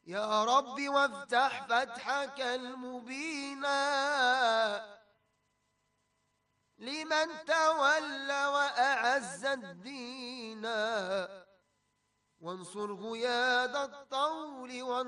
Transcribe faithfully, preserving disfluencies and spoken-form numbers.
يا رب وافتح فتحك المبينا لمن تولى وأعز الدين، وانصر غياد الطول